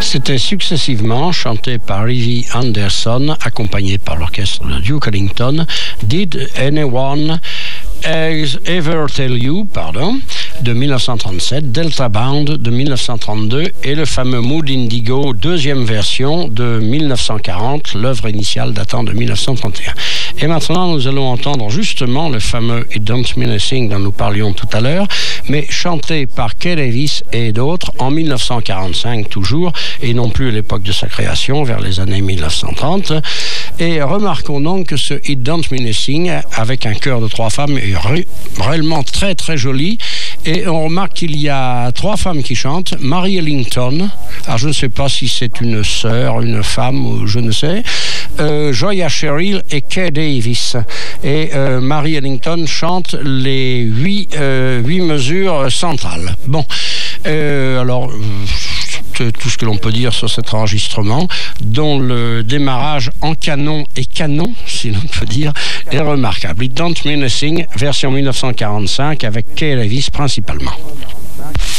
C'était successivement chanté par Ivy Anderson, accompagné par l'orchestre de Duke Ellington, Did Anyone Ever Tell You, de 1937, Delta Band de 1932 et le fameux Mood Indigo, deuxième version de 1940, l'œuvre initiale datant de 1931. Et maintenant, nous allons entendre justement le fameux It Don't Mean a Thing dont nous parlions tout à l'heure, mais chanté par Kay Davis et d'autres en 1945 toujours, et non plus à l'époque de sa création, vers les années 1930. Et remarquons donc que ce It Don't Mean a Thing, avec un chœur de 3 femmes, est réellement très très joli. Et on remarque qu'il y a 3 femmes qui chantent. Mary Ellington, alors je ne sais pas si c'est une sœur, une femme, ou je ne sais, Joya Sherrill et Kay Davis. Et Mary Ellington chante les 8 mesures centrales. Bon, alors tout ce que l'on peut dire sur cet enregistrement, dont le démarrage en canon et canon, si l'on peut dire, est remarquable. It Don't Mean a Thing, version 1945, avec Kay Davis principalement.